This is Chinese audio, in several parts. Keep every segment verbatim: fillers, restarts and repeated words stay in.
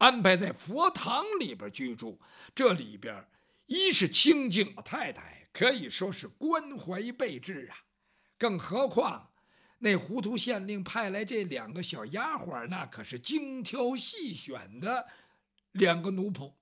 安排在佛堂里边居住。这里边一是清静，老太太可以说是关怀备至啊。更何况那糊涂县令派来这两个小丫鬟，那可是精挑细选的两个奴仆。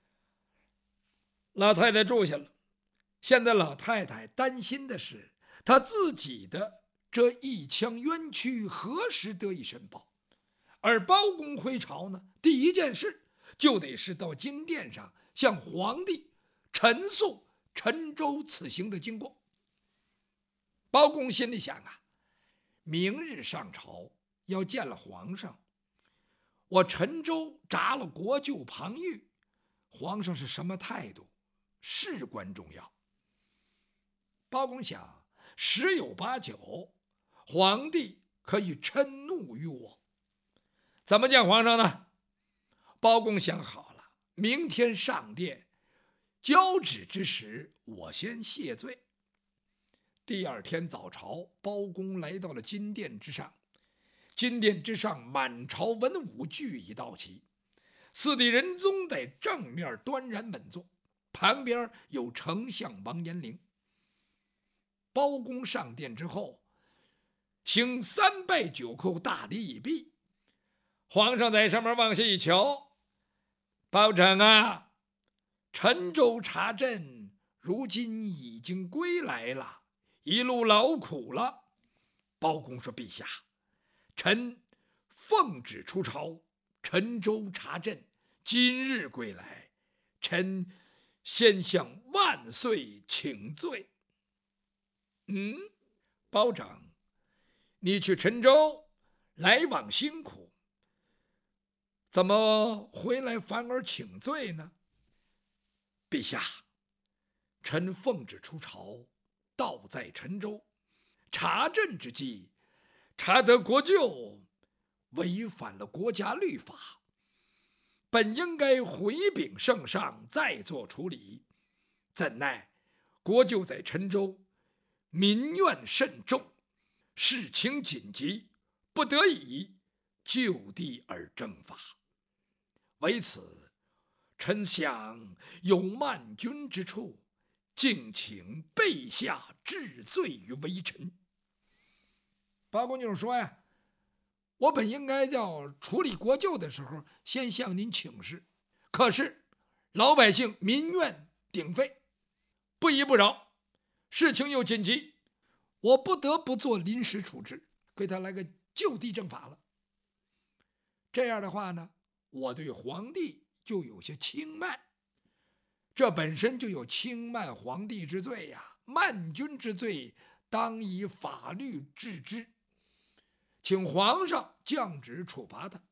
老太太住下了，现在老太太担心的是她自己的这一腔冤屈何时得以申报。而包公回朝呢，第一件事就得是到金殿上向皇帝陈述陈州此行的经过。包公心里想啊，明日上朝要见了皇上，我陈州砸了国舅庞玉，皇上是什么态度，事关重要。包公想，十有八九皇帝可以嗔怒于我。怎么见皇上呢？包公想好了，明天上殿交旨之时，我先谢罪。第二天早朝，包公来到了金殿之上。金殿之上，满朝文武俱已到齐，四弟仁宗在正面端然稳坐，旁边有丞相王延龄。包公上殿之后，行三拜九叩，大礼已毕。皇上在上面往下一瞧，包拯啊，陈州查镇如今已经归来了，一路劳苦了。包公说：“陛下，臣奉旨出朝，陈州查镇，今日归来，臣先向万岁请罪。”嗯，包拯，你去陈州来往辛苦，怎么回来反而请罪呢？陛下，臣奉旨出朝，道在陈州，查镇之际，查得国舅违反了国家律法，本应该回禀圣上再做处理，怎奈国舅在陈州，民怨甚重，事情紧急，不得已就地而正法。为此，臣想有慢君之处，敬请陛下治罪于微臣。包公就说呀，我本应该叫处理国舅的时候先向您请示，可是老百姓民怨鼎沸，不依不饶，事情又紧急，我不得不做临时处置，给他来个就地正法了。这样的话呢，我对皇帝就有些轻慢，这本身就有轻慢皇帝之罪呀，慢君之罪当以法律治之，请皇上降旨处罚他。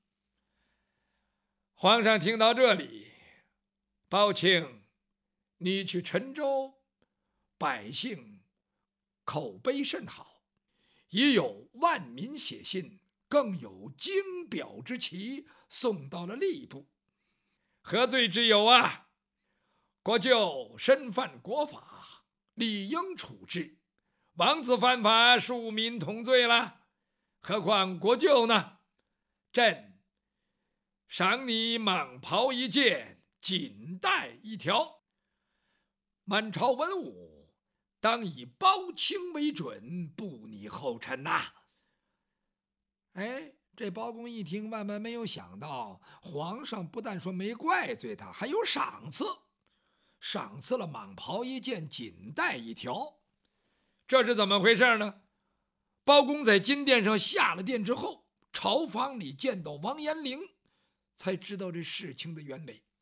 皇上听到这里，包卿，你去陈州，百姓口碑甚好，已有万民写信，更有经表之旗送到了吏部。何罪之有啊？国舅身犯国法，理应处置，王子犯法，庶民同罪了，何况国舅呢？朕赏你蟒袍一件，锦带一条。满朝文武当以包卿为准，不拟后尘呐、啊！哎，这包公一听，万万没有想到，皇上不但说没怪罪他，还有赏赐，赏赐了蟒袍一件，锦带一条。这是怎么回事呢？包公在金殿上下了殿之后，朝房里见到王延龄，才知道这事情的原委。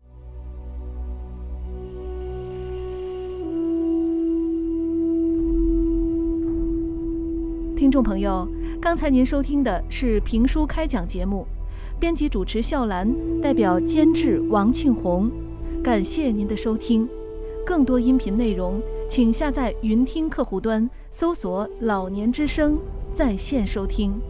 听众朋友，刚才您收听的是评书开讲节目，编辑主持笑兰，代表监制王庆红，感谢您的收听。更多音频内容，请下载云听客户端，搜索“老年之声”在线收听。